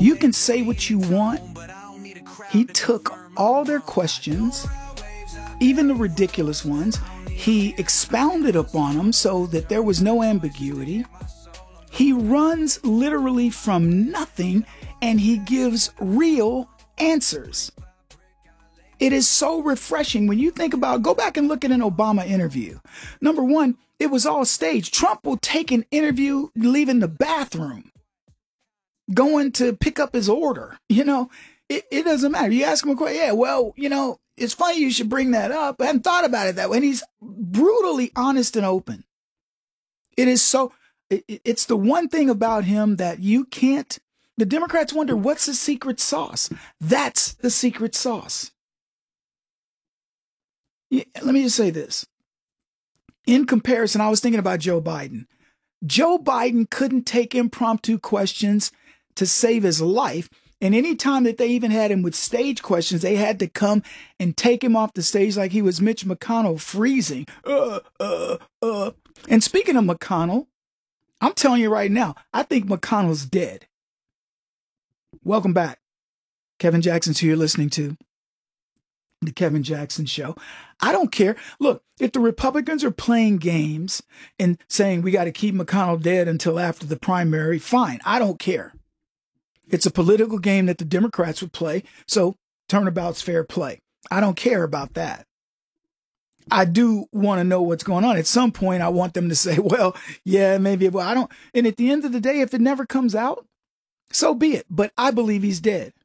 You can say what you want. He took all their questions, even the ridiculous ones. He expounded upon them so that there was no ambiguity. He runs literally from nothing and he gives real answers. It is so refreshing when you think about, go back and look at an Obama interview. Number one, it was all staged. Trump will take an interview, leaving the bathroom, going to pick up his order. It doesn't matter. You ask him a question. Yeah, well, it's funny you should bring that up. I hadn't thought about it that way. And he's brutally honest and open. It is so, it's the one thing about him that you can't, the Democrats wonder, what's the secret sauce? That's the secret sauce. Let me just say this. In comparison, I was thinking about Joe Biden. Joe Biden couldn't take impromptu questions to save his life. And any time that they even had him with stage questions, they had to come and take him off the stage like he was Mitch McConnell freezing. And speaking of McConnell, I'm telling you right now, I think McConnell's dead. Welcome back. Kevin Jackson's who you're listening to. The Kevin Jackson Show. I don't care. Look, if the Republicans are playing games and saying we got to keep McConnell dead until after the primary, fine. I don't care. It's a political game that the Democrats would play, so turnabout's fair play. I don't care about that. I do want to know what's going on. At some point, I want them to say, well, yeah, maybe, well, I don't. And at the end of the day, if it never comes out, so be it. But I believe he's dead.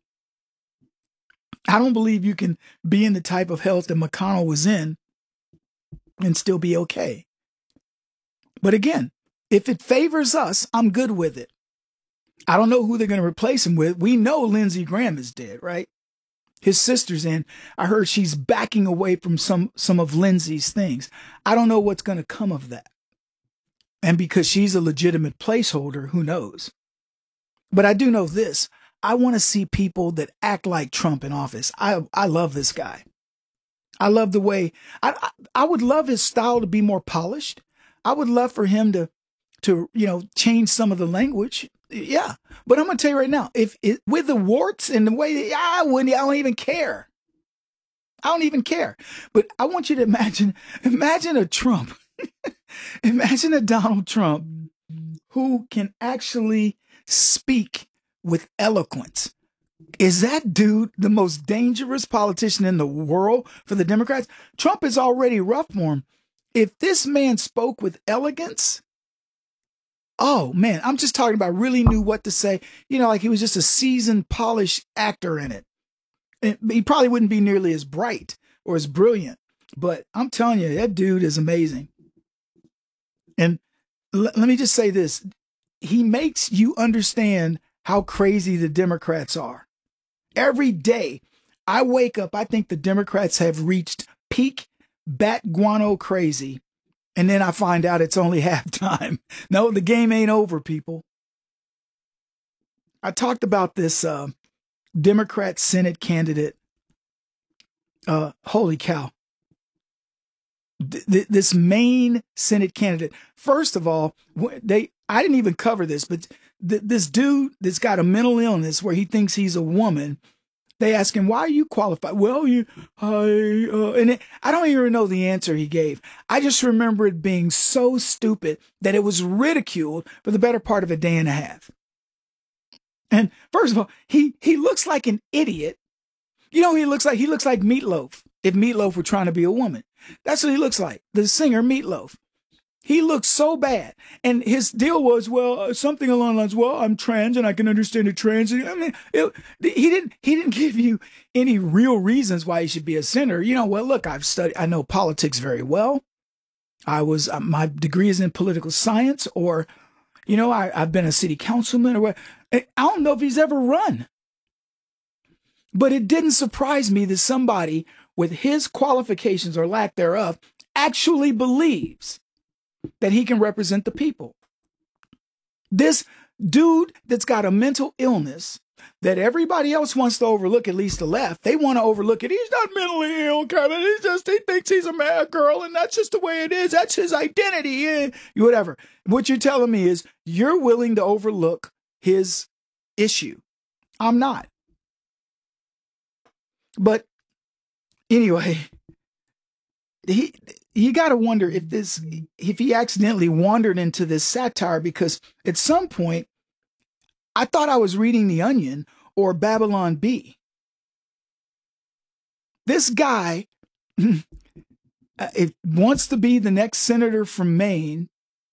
I don't believe you can be in the type of health that McConnell was in and still be okay. But again, if it favors us, I'm good with it. I don't know who they're going to replace him with. We know Lindsey Graham is dead, right? His sister's in. I heard she's backing away from some of Lindsey's things. I don't know what's going to come of that. And because she's a legitimate placeholder, who knows? But I do know this. I want to see people that act like Trump in office. I love this guy. I love the way, I would love his style to be more polished. I would love for him to change some of the language. Yeah. But I'm going to tell you right now, with the warts and the way, I don't even care. I don't even care. But I want you to imagine a Trump, imagine a Donald Trump who can actually speak with eloquence. Is that dude the most dangerous politician in the world for the Democrats? Trump is already rough for him. If this man spoke with elegance, oh man, I'm just talking about really knew what to say. Like he was just a seasoned, polished actor in it. And he probably wouldn't be nearly as bright or as brilliant, but I'm telling you, that dude is amazing. And let me just say this. He makes you understand how crazy the Democrats are. Every day I wake up, I think the Democrats have reached peak bat guano crazy. And then I find out it's only halftime. No, the game ain't over, people. I talked about this Democrat Senate candidate. Holy cow. This Maine Senate candidate. First of all, I didn't even cover this, but this dude that's got a mental illness where he thinks he's a woman, they ask him, why are you qualified? Well, I don't even know the answer he gave. I just remember it being so stupid that it was ridiculed for the better part of a day and a half. And first of all, he looks like an idiot. He looks like Meatloaf. If Meatloaf were trying to be a woman, that's what he looks like. The singer Meatloaf. He looks so bad. And his deal was, something along the lines, I'm trans and I can understand a trans. I mean, he didn't give you any real reasons why he should be a senator. Look, I know politics very well. My degree is in political science, or, I've been a city councilman or what. I don't know if he's ever run. But it didn't surprise me that somebody with his qualifications or lack thereof actually believes that he can represent the people. This dude that's got a mental illness that everybody else wants to overlook, at least the left, they want to overlook it. He's not mentally ill, Kevin. He thinks he's a mad girl, and that's just the way it is. That's his identity. Whatever. What you're telling me is you're willing to overlook his issue. I'm not. But anyway, you got to wonder if he accidentally wandered into this satire, because at some point I thought I was reading The Onion or Babylon Bee. This guy it wants to be the next senator from Maine,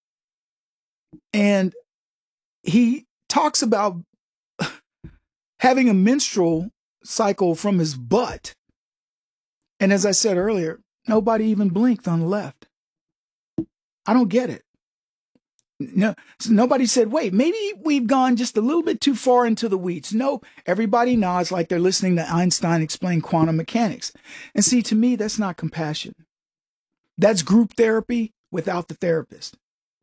and he talks about having a menstrual cycle from his butt. And as I said earlier, nobody even blinked on the left. I don't get it. No, so nobody said, wait, maybe we've gone just a little bit too far into the weeds. No, everybody nods like they're listening to Einstein explain quantum mechanics. And see, to me, that's not compassion. That's group therapy without the therapist.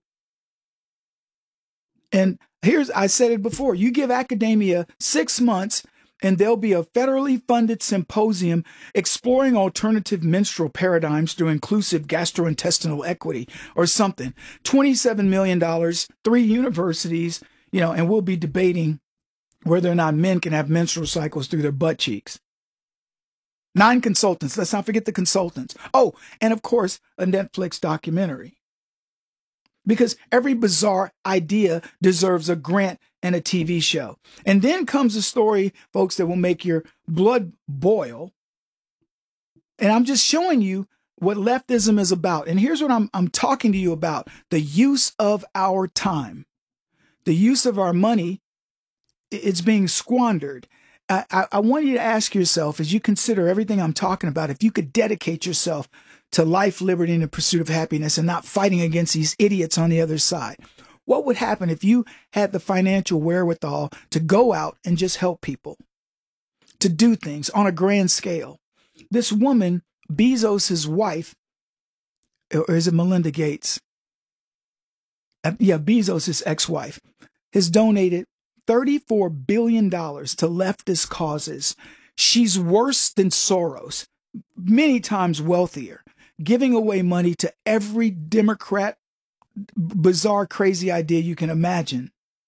And I said it before, you give academia 6 months and there'll be a federally funded symposium exploring alternative menstrual paradigms through inclusive gastrointestinal equity or something. $27 million, 3 universities, and we'll be debating whether or not men can have menstrual cycles through their butt cheeks. 9 consultants. Let's not forget the consultants. Oh, and of course, a Netflix documentary. Because every bizarre idea deserves a grant and a TV show. And then comes a story, folks, that will make your blood boil. And I'm just showing you what leftism is about. And here's what I'm talking to you about: the use of our time, the use of our money. It's being squandered. I want you to ask yourself, as you consider everything I'm talking about, if you could dedicate yourself to life, liberty, and the pursuit of happiness and not fighting against these idiots on the other side. What would happen if you had the financial wherewithal to go out and just help people, to do things on a grand scale? This woman, Bezos' wife, or is it Melinda Gates? Yeah, Bezos' ex-wife, has donated $34 billion to leftist causes. She's worse than Soros, many times wealthier, giving away money to every Democrat, bizarre, crazy idea you can imagine.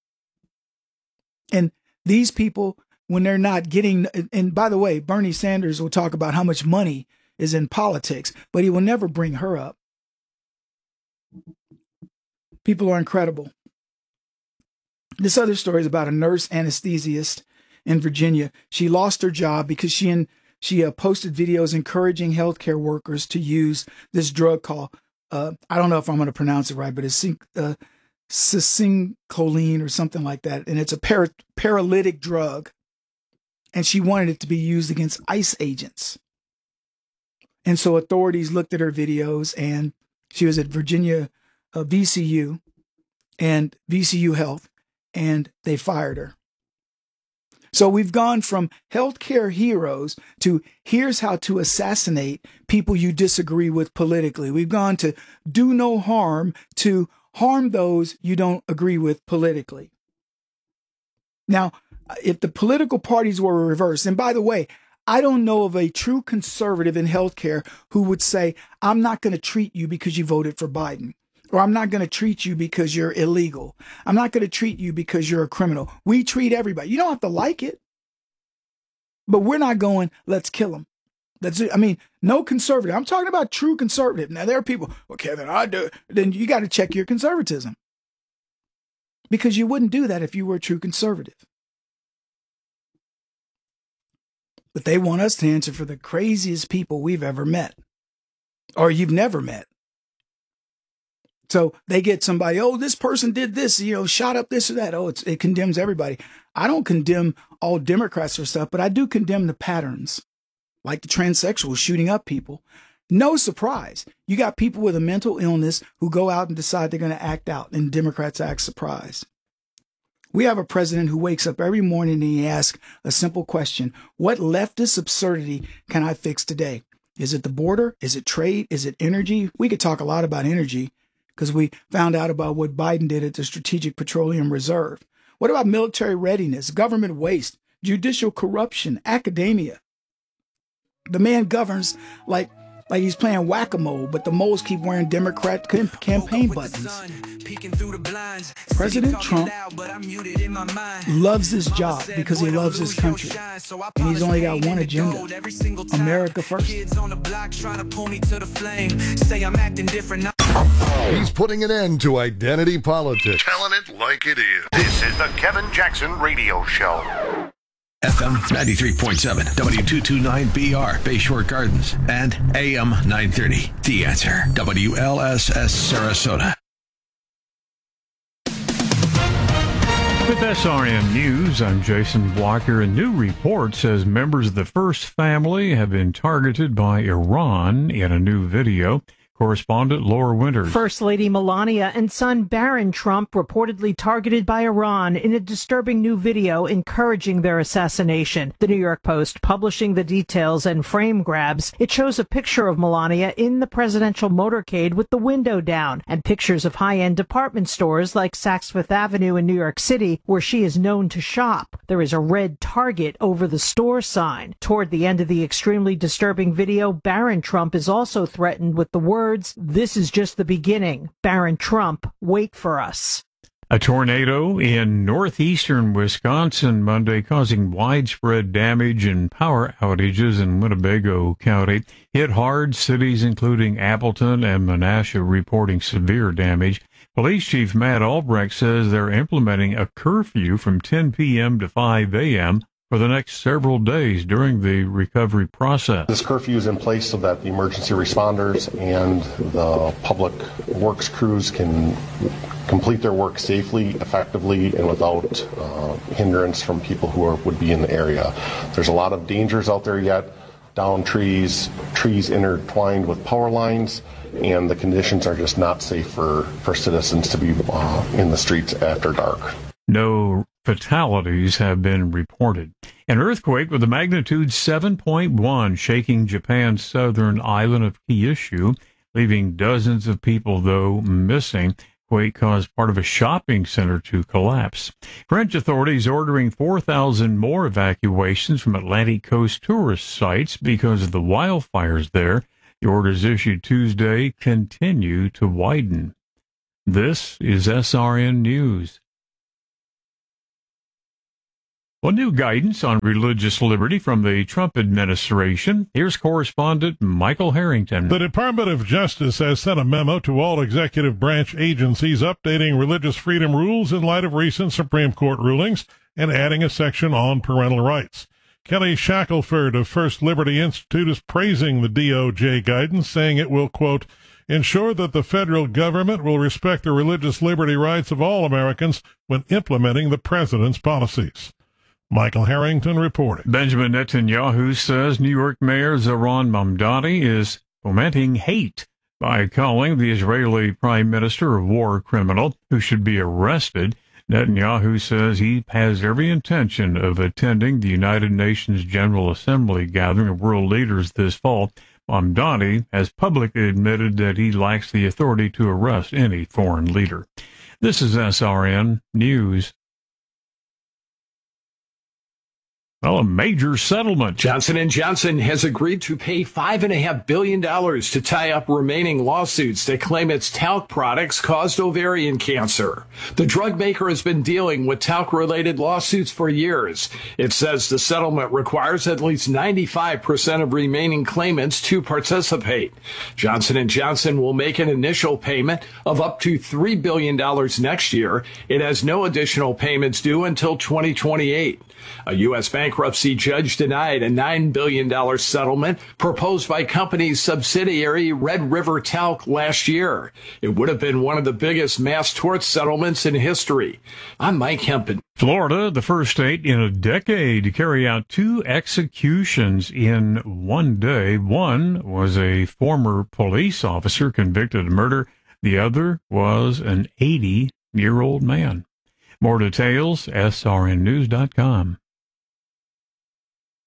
And these people, when they're not getting, and by the way, Bernie Sanders will talk about how much money is in politics, but he will never bring her up. People are incredible. This other story is about a nurse anesthesiast in Virginia. She lost her job because she posted videos encouraging healthcare workers to use this drug called, I don't know if I'm going to pronounce it right, but it's cicincoline or something like that. And it's a paralytic drug. And she wanted it to be used against ICE agents. And so authorities looked at her videos, and she was at Virginia VCU and VCU Health, and they fired her. So we've gone from healthcare heroes to here's how to assassinate people you disagree with politically. We've gone to do no harm to harm those you don't agree with politically. Now, if the political parties were reversed, and by the way, I don't know of a true conservative in healthcare who would say, I'm not going to treat you because you voted for Biden. Or I'm not going to treat you because you're illegal. I'm not going to treat you because you're a criminal. We treat everybody. You don't have to like it. But we're not going, let's kill them. No conservative. I'm talking about true conservative. Now, there are people, well, Kevin, I do. Then you got to check your conservatism. Because you wouldn't do that if you were a true conservative. But they want us to answer for the craziest people we've ever met. Or you've never met. So they get somebody, oh, this person did this, shot up this or that. Oh, it condemns everybody. I don't condemn all Democrats or stuff, but I do condemn the patterns, like the transsexuals shooting up people. No surprise. You got people with a mental illness who go out and decide they're going to act out, and Democrats act surprised. We have a president who wakes up every morning and he asks a simple question: what leftist absurdity can I fix today? Is it the border? Is it trade? Is it energy? We could talk a lot about energy, because we found out about what Biden did at the Strategic Petroleum Reserve. What about military readiness, government waste, judicial corruption, academia? The man governs like like he's playing whack-a-mole, but the moles keep wearing Democrat campaign buttons. President Trump loves his job because he loves his country, and he's only got one agenda: America first. He's putting an end to identity politics. Telling it like it is. This is the Kevin Jackson Radio Show. FM 93.7, W229BR, Bayshore Gardens, and AM 930. The Answer, WLSS Sarasota. With SRN News, I'm Jason Walker. A new report says members of the First Family have been targeted by Iran in a new video. Correspondent Laura Winters. First Lady Melania and son Barron Trump reportedly targeted by Iran in a disturbing new video encouraging their assassination. The New York Post publishing the details and frame grabs. It shows a picture of Melania in the presidential motorcade with the window down and pictures of high-end department stores like Saks Fifth Avenue in New York City, where she is known to shop. There is a red Target over the store sign. Toward the end of the extremely disturbing video, Barron Trump is also threatened with the words, "This is just the beginning. Barron Trump, wait for us." A tornado in northeastern Wisconsin Monday causing widespread damage and power outages in Winnebago County hit hard. Cities including Appleton and Menasha reporting severe damage. Police Chief Matt Albrecht says they're implementing a curfew from 10 p.m. to 5 a.m. for the next several days during the recovery process. This curfew is in place so that the emergency responders and the public works crews can complete their work safely, effectively, and without hindrance from people who would be in the area. There's a lot of dangers out there yet. Down trees intertwined with power lines, and the conditions are just not safe for citizens to be in the streets after dark. No fatalities have been reported. An earthquake with a magnitude 7.1 shaking Japan's southern island of Kyushu, leaving dozens of people, though, missing. Quake caused part of a shopping center to collapse. French authorities ordering 4,000 more evacuations from Atlantic Coast tourist sites because of the wildfires there. The orders issued Tuesday continue to widen. This is SRN News. Well, new guidance on religious liberty from the Trump administration. Here's correspondent Michael Harrington. The Department of Justice has sent a memo to all executive branch agencies updating religious freedom rules in light of recent Supreme Court rulings and adding a section on parental rights. Kelly Shackelford of First Liberty Institute is praising the DOJ guidance, saying it will, quote, ensure that the federal government will respect the religious liberty rights of all Americans when implementing the president's policies. Michael Harrington reported. Benjamin Netanyahu says New York Mayor Zohran Mamdani is fomenting hate by calling the Israeli prime minister a war criminal who should be arrested. Netanyahu says he has every intention of attending the United Nations General Assembly gathering of world leaders this fall. Mamdani has publicly admitted that he lacks the authority to arrest any foreign leader. This is SRN News. Well, a major settlement. Johnson & Johnson has agreed to pay $5.5 billion to tie up remaining lawsuits that claim its talc products caused ovarian cancer. The drug maker has been dealing with talc-related lawsuits for years. It says the settlement requires at least 95% of remaining claimants to participate. Johnson & Johnson will make an initial payment of up to $3 billion next year. It has no additional payments due until 2028. A U.S. bankruptcy judge denied a $9 billion settlement proposed by company's subsidiary Red River Talc last year. It would have been one of the biggest mass tort settlements in history. I'm Mike Hempen. Florida, the first state in a decade to carry out 2 executions in one day. One was a former police officer convicted of murder. The other was an 80-year-old man. More details, srnnews.com.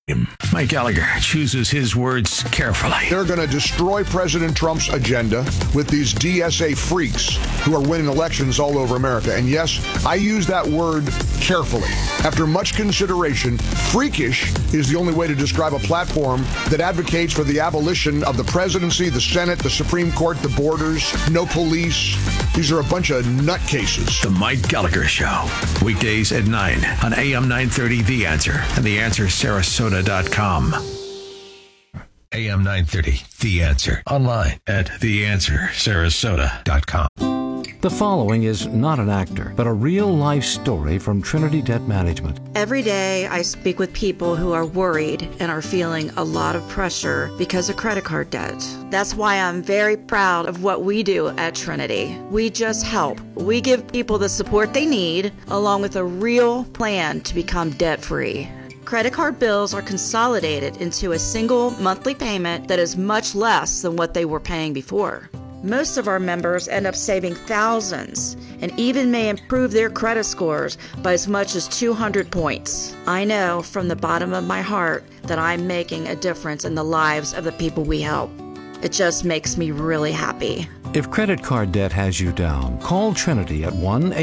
Mike Gallagher chooses his words carefully. They're going to destroy President Trump's agenda with these DSA freaks who are winning elections all over America. And yes, I use that word carefully. After much consideration, freakish is the only way to describe a platform that advocates for the abolition of the presidency, the Senate, the Supreme Court, the borders, no police. These are a bunch of nutcases. The Mike Gallagher Show. Weekdays at 9 on AM 930 The Answer and TheAnswerSarasota.com. AM 930 The Answer. Online at TheAnswerSarasota.com. The following is not an actor, but a real-life story from Trinity Debt Management. Every day I speak with people who are worried and are feeling a lot of pressure because of credit card debt. That's why I'm very proud of what we do at Trinity. We just help. We give people the support they need, along with a real plan to become debt-free. Credit card bills are consolidated into a single monthly payment that is much less than what they were paying before. Most of our members end up saving thousands and even may improve their credit scores by as much as 200 points. I know from the bottom of my heart that I'm making a difference in the lives of the people we help. It just makes me really happy. If credit card debt has you down, call Trinity at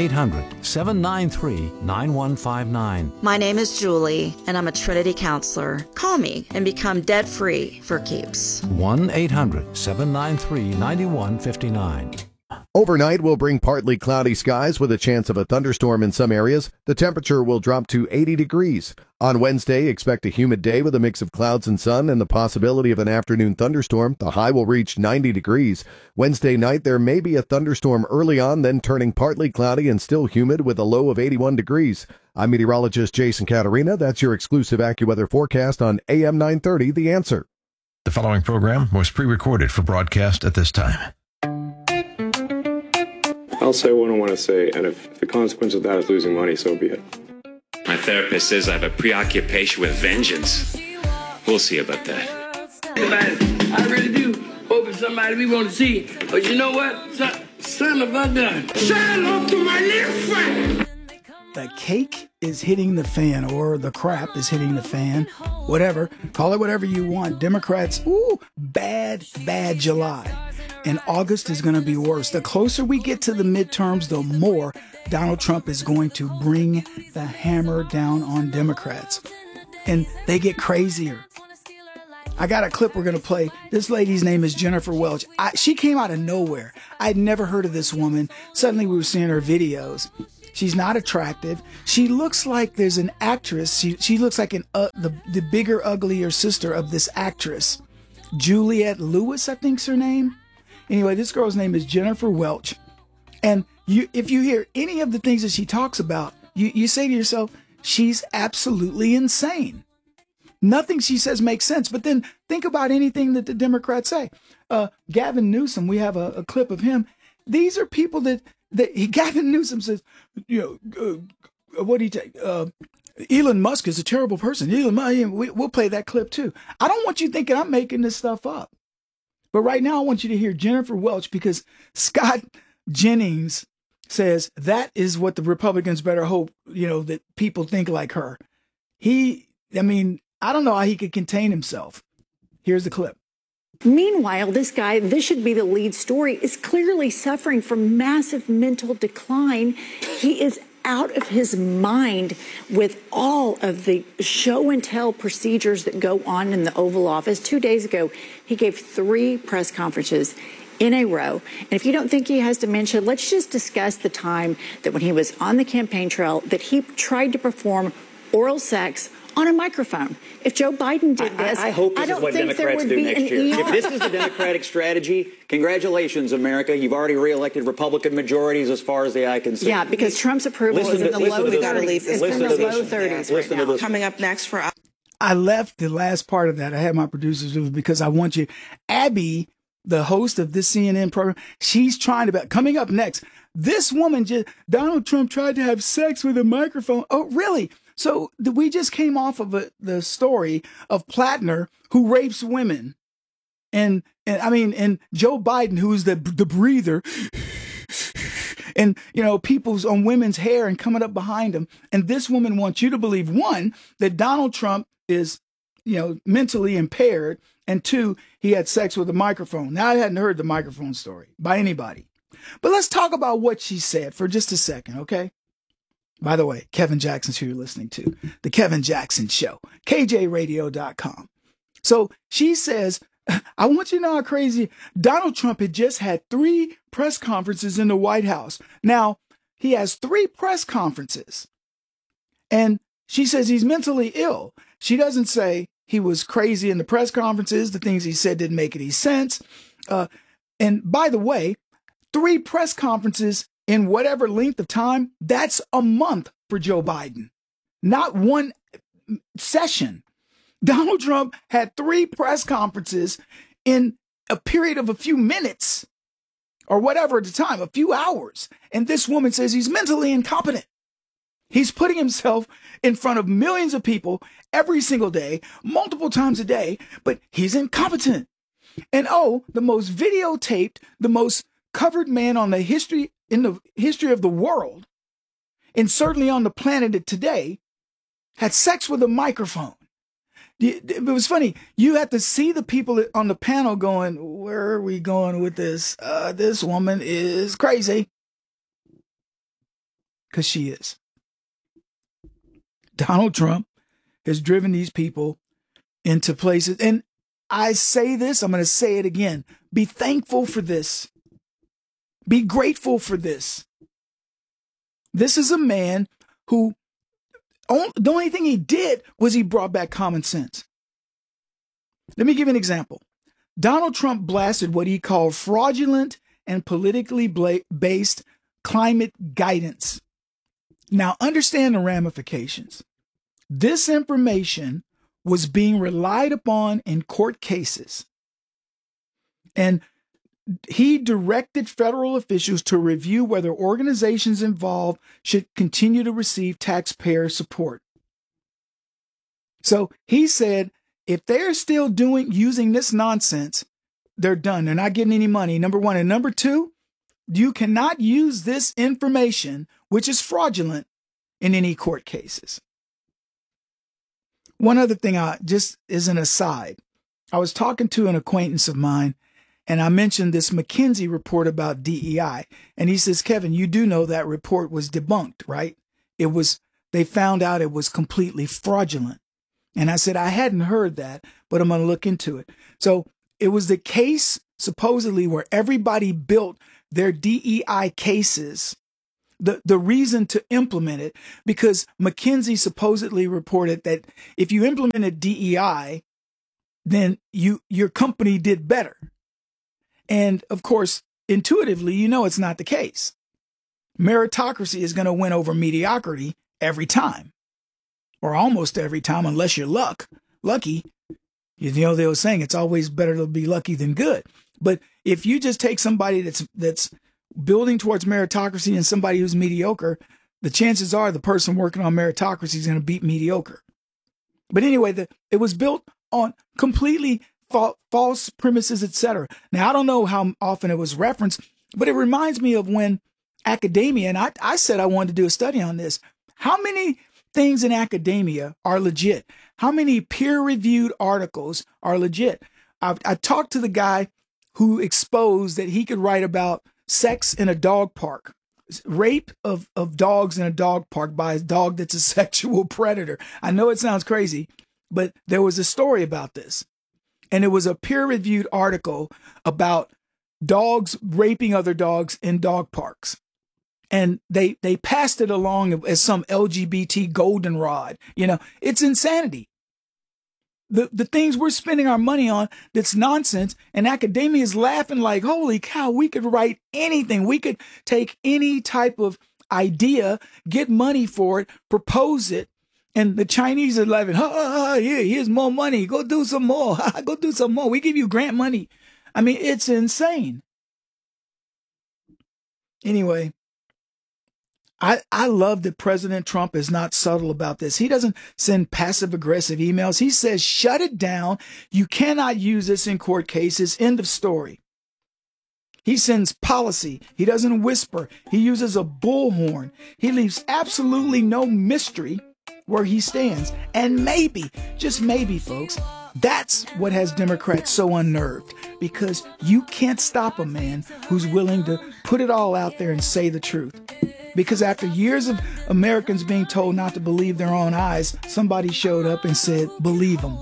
1-800-793-9159. My name is Julie, and I'm a Trinity counselor. Call me and become debt-free for keeps. 1-800-793-9159. Overnight will bring partly cloudy skies with a chance of a thunderstorm in some areas. The temperature will drop to 80 degrees. On Wednesday, expect a humid day with a mix of clouds and sun and the possibility of an afternoon thunderstorm. The high will reach 90 degrees. Wednesday night, there may be a thunderstorm early on, then turning partly cloudy and still humid with a low of 81 degrees. I'm meteorologist Jason Caterina. That's your exclusive AccuWeather forecast on AM 930, The Answer. The following program was pre-recorded for broadcast at this time. I'll say what I want to say, and if the consequence of that is losing money, so be it. My therapist says I have a preoccupation with vengeance. We'll see about that. I really do hope it's somebody we want to see. But you know what? Son of a gun. Say hello to my little friend. The cake is hitting the fan, or the crap is hitting the fan. Whatever. Call it whatever you want. Democrats, bad July. And August is going to be worse. The closer we get to the midterms, the more Donald Trump is going to bring the hammer down on Democrats. And they get crazier. I got a clip we're going to play. This lady's name is Jennifer Welch. She came out of nowhere. I'd never heard of this woman. Suddenly we were seeing her videos. She's not attractive. She looks like there's an actress. She looks like the bigger, uglier sister of this actress. Juliette Lewis, I think's her name. Anyway, this girl's name is Jennifer Welch. And if you hear any of the things that she talks about, you say to yourself, she's absolutely insane. Nothing she says makes sense. But then think about anything that the Democrats say. Gavin Newsom, we have a clip of him. These are people that Gavin Newsom says, what do you take? Elon Musk is a terrible person. We'll play that clip too. I don't want you thinking I'm making this stuff up. But right now, I want you to hear Jennifer Welch, because Scott Jennings says that is what the Republicans better hope, that people think like her. I don't know how he could contain himself. Here's the clip. Meanwhile, this guy, this should be the lead story, is clearly suffering from massive mental decline. He is out of his mind with all of the show and tell procedures that go on in the Oval Office. 2 days ago, he gave 3 press conferences in a row. And if you don't think he has dementia, let's just discuss the time that when he was on the campaign trail that he tried to perform oral sex on a microphone. If Joe Biden did this, I hope this is what Democrats do next year. If this is the Democratic strategy, congratulations, America. You've already reelected Republican majorities as far as the eye can see. Yeah, because Trump's approval is in the low 30s. It's in the low 30s right now. Coming up next for... I left the last part of that. I had my producers do it because I want you. Abby, the host of this CNN program, she's trying to... Coming up next, this woman Donald Trump tried to have sex with a microphone. Oh, really? So we just came off of the story of Plattner, who rapes women, and Joe Biden, who's the breather, and people's on women's hair and coming up behind them. And this woman wants you to believe, one, that Donald Trump is mentally impaired, and 2, he had sex with a microphone. Now, I hadn't heard the microphone story by anybody. But let's talk about what she said for just a second, okay? By the way, Kevin Jackson's who you're listening to, The Kevin Jackson Show, KJRadio.com. So she says, I want you to know how crazy Donald Trump had just had 3 press conferences in the White House. Now, he has 3 press conferences. And she says he's mentally ill. She doesn't say he was crazy in the press conferences. The things he said didn't make any sense. And by the way, 3 press conferences in whatever length of time, that's a month for Joe Biden. Not one session. Donald Trump had 3 press conferences in a period of a few minutes or whatever at the time, a few hours. And this woman says he's mentally incompetent. He's putting himself in front of millions of people every single day, multiple times a day, but he's incompetent. And the most videotaped, the most covered man in the history of the world, and certainly on the planet today, had sex with a microphone. It was funny. You had to see the people on the panel going, where are we going with this? This woman is crazy. Because she is. Donald Trump has driven these people into places. And I say this, I'm going to say it again. Be thankful for this. Be grateful for this. This is a man who, the only thing he did was he brought back common sense. Let me give you an example. Donald Trump blasted what he called fraudulent and politically based climate guidance. Now, understand the ramifications. This information was being relied upon in court cases. And he directed federal officials to review whether organizations involved should continue to receive taxpayer support. So he said, if they're still using this nonsense, they're done. They're not getting any money, number 1. And number 2, you cannot use this information, which is fraudulent, in any court cases. One other thing, just as an aside, I was talking to an acquaintance of mine, and I mentioned this McKinsey report about DEI. And he says, Kevin, you do know that report was debunked, right? They found out it was completely fraudulent. And I said, I hadn't heard that, but I'm going to look into it. So it was the case supposedly where everybody built their DEI cases, the reason to implement it, because McKinsey supposedly reported that if you implemented DEI, then your company did better. And of course, intuitively, it's not the case. Meritocracy is going to win over mediocrity every time, or almost every time, unless you're lucky. They were saying it's always better to be lucky than good. But if you just take somebody that's building towards meritocracy and somebody who's mediocre, the chances are the person working on meritocracy is going to beat mediocre. But anyway, it was built on completely false premises, etc. Now, I don't know how often it was referenced, but it reminds me of when academia, and I said I wanted to do a study on this. How many things in academia are legit? How many peer-reviewed articles are legit? I talked to the guy who exposed that he could write about sex in a dog park, rape of dogs in a dog park by a dog that's a sexual predator. I know it sounds crazy, but there was a story about this. And it was a peer-reviewed article about dogs raping other dogs in dog parks. And they passed it along as some LGBT goldenrod. It's insanity. The things we're spending our money on, that's nonsense. And academia is laughing like, holy cow, we could write anything. We could take any type of idea, get money for it, propose it. And the Chinese are laughing, here's more money. Go do some more. Go do some more. We give you grant money. I mean, it's insane. Anyway, I love that President Trump is not subtle about this. He doesn't send passive-aggressive emails. He says, shut it down. You cannot use this in court cases. End of story. He sends policy. He doesn't whisper. He uses a bullhorn. He leaves absolutely no mystery where he stands. And maybe, just maybe, folks, that's what has Democrats so unnerved, because you can't stop a man who's willing to put it all out there and say the truth. Because after years of Americans being told not to believe their own eyes, somebody showed up and said, believe them.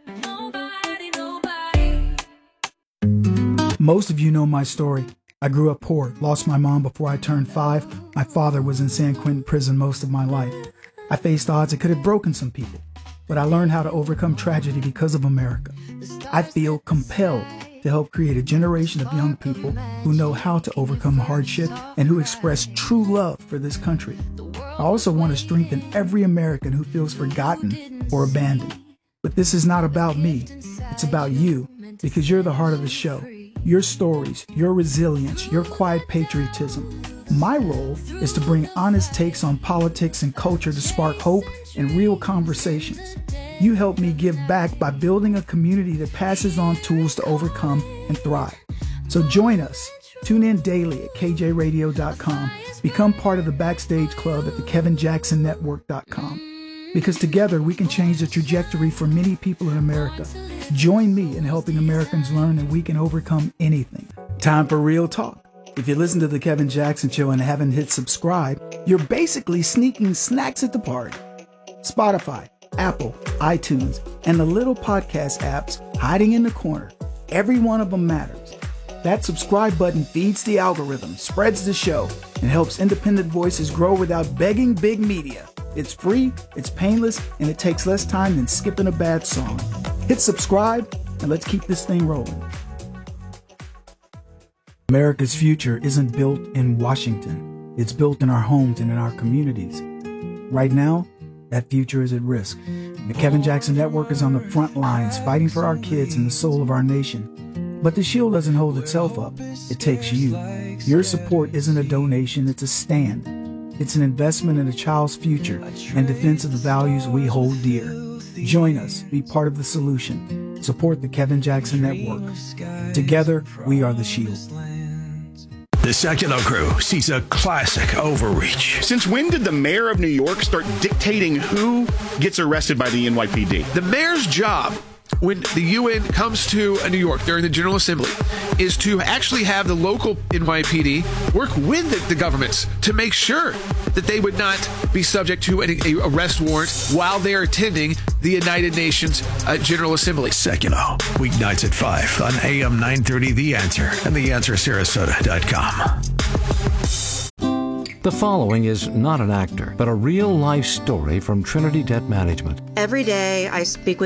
Most of you know my story. I grew up poor, lost my mom before I turned 5. My father was in San Quentin prison most of my life. I faced odds that could have broken some people, but I learned how to overcome tragedy because of America. I feel compelled to help create a generation of young people who know how to overcome hardship and who express true love for this country. I also want to strengthen every American who feels forgotten or abandoned. But this is not about me. It's about you, because you're the heart of the show. Your stories, your resilience, your quiet patriotism. My role is to bring honest takes on politics and culture to spark hope and real conversations. You help me give back by building a community that passes on tools to overcome and thrive. So join us. Tune in daily at kjradio.com. Become part of the Backstage Club at thekevinjacksonnetwork.com. Because together we can change the trajectory for many people in America. Join me in helping Americans learn that we can overcome anything. Time for real talk. If you listen to The Kevin Jackson Show and haven't hit subscribe, you're basically sneaking snacks at the party. Spotify, Apple, iTunes, and the little podcast apps hiding in the corner. Every one of them matters. That subscribe button feeds the algorithm, spreads the show, and helps independent voices grow without begging big media. It's free, it's painless, and it takes less time than skipping a bad song. Hit subscribe, and let's keep this thing rolling. America's future isn't built in Washington. It's built in our homes and in our communities. Right now, that future is at risk. The Kevin Jackson Network is on the front lines fighting for our kids and the soul of our nation. But the shield doesn't hold itself up. It takes you. Your support isn't a donation, it's a stand. It's an investment in a child's future and defense of the values we hold dear. Join us. Be part of the solution. Support the Kevin Jackson Network. Together, we are the shield. The Sekulow Crew sees a classic overreach. Since when did the mayor of New York start dictating who gets arrested by the NYPD? The mayor's job, when the UN comes to New York during the General Assembly, is to actually have the local NYPD work with the governments to make sure that they would not be subject to an arrest warrant while they're attending the United Nations General Assembly. Sekulow, weeknights at 5 on AM 930 The Answer and theanswersarasota.com. The following is not an actor, but a real-life story from Trinity Debt Management. Every day I speak with